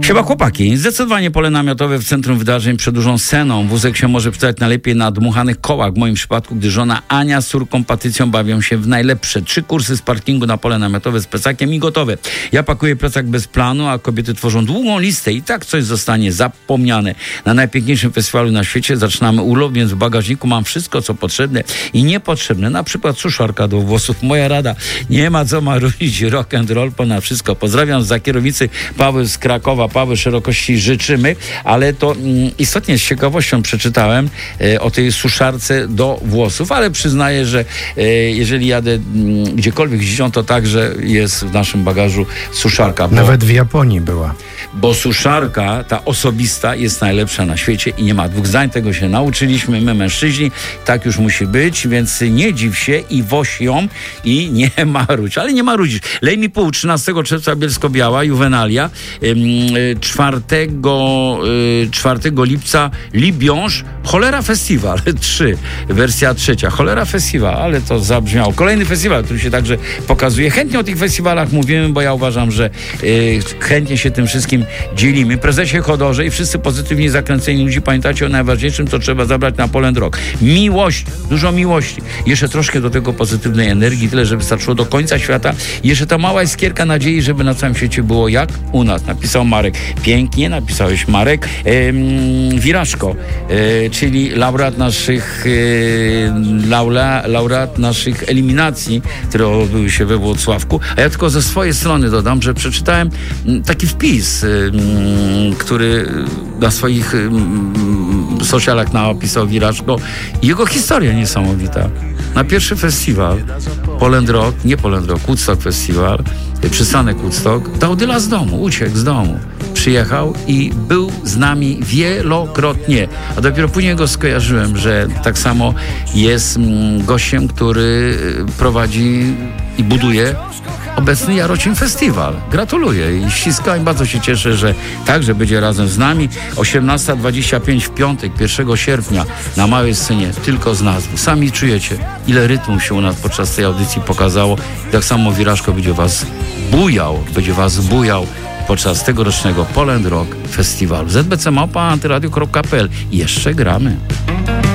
Siema chłopaki, zdecydowanie pole namiotowe w centrum wydarzeń przedłużą sceną. Wózek się może przydać najlepiej na dmuchanych kołach, w moim przypadku, gdy żona Ania z córką Patrycją bawią się w najlepsze 3 kursy z parkingu na pole namiotowe z plecakiem i gotowe. Ja pakuję plecak bez planu, a kobiety tworzą długą listę i tak coś zostanie zapomniane. Na najpiękniejszym festiwalu na świecie zaczynamy urlop, więc w bagażniku mam wszystko, co potrzebne i niepotrzebne. Na przykład suszarka do włosów. Moja rada, nie ma co marudzić, rock and roll ponad wszystko. Pozdrawiam za kierownicy Paweł z Krakowa. Paweł, szerokości życzymy, ale to istotnie z ciekawością przeczytałem o tej suszarce do włosów, ale przyznaję, że jeżeli jadę gdziekolwiek zimą, to także jest w naszym bagażu suszarka. Nawet w Japonii była. Bo suszarka, ta osobista, jest najlepsza na świecie i nie ma dwóch zdań. Tego się nauczyliśmy my, mężczyźni. Tak już musi być, więc nie dziw się i woź ją i nie marudź. Ale nie marudzisz. Lej mi pół, 13 czerwca Bielsko-Biała, Juvenalia, 4 lipca Libiąż, Cholera Festiwal 3, wersja 3, Cholera Festiwal, ale to zabrzmiało. Kolejny festiwal, który się także pokazuje. Chętnie o tych festiwalach mówimy, bo ja uważam, że chętnie się tym wszystkim dzielimy. Prezesie Chodorze i wszyscy pozytywnie zakręceni ludzie, pamiętajcie o najważniejszym, co trzeba zabrać na Poland Rock. Miłość, dużo miłości. Jeszcze troszkę do tego pozytywnej energii, tyle, żeby starczyło do końca świata. I jeszcze ta mała iskierka nadziei, żeby na całym świecie było jak u nas. Napisał Marek. Pięknie napisałeś, Marek. Wirażko, czyli laureat naszych eliminacji, które odbyły się we Włocławku. A ja tylko ze swojej strony dodam, że przeczytałem taki wpis, który na swoich socialach napisał Wirażko. Jego historia niesamowita. Na pierwszy festiwal Poland Rock, nie Poland Rock, Woodstock Festival, przystanek Woodstock, dał dyla z domu, uciekł z domu. Przyjechał i był z nami wielokrotnie. A dopiero później go skojarzyłem, że tak samo jest gościem, który prowadzi i buduje obecny Jarocin Festiwal. Gratuluję i ściskam i bardzo się cieszę, że także będzie razem z nami. 18:25 w piątek, 1 sierpnia na małej scenie, tylko z nazwy. Sami czujecie, ile rytmu się u nas podczas tej audycji pokazało. I tak samo Wirażko będzie was bujał podczas tegorocznego Poland Rock Festiwalu. ZBC@antyradio.pl. Jeszcze gramy.